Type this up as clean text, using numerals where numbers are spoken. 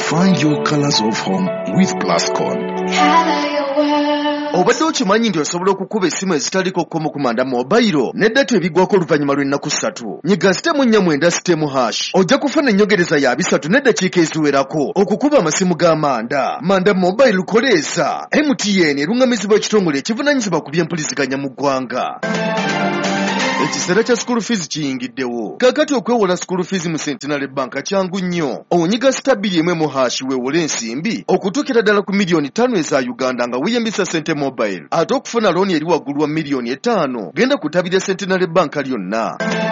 Find your colors of home with Plascon. Obadde okimanyi nti osobola okukuba essimu ezitaliko kkomo ku Manda Mobile ne data ebigwako oluvannyuma lw'ennaku 3. Nyiga *449# ojja kufuna ennyongereza ya 3 n'eddakiika eziwerako okukuba amasimu ga Manda. Manda Mobile lukoleeza MTN erungamizibwa ekitongole ekivunaanyizibwa ku by'empuliziganya mu ggwanga. Ekiseera kya school fees kiyingiddewo. Kaakati okwewola school fees mu Centenary Bank kyangu nnyo. Onyiga *1 weewole ensimbi okutuukira ddala ku miliyoni 5 eza Uganda nga weeyambisa Sente Mobile. Ate okufuna looni eri waggulu wa miliyoni 5 genda kutabira Centenary Bank lyonna.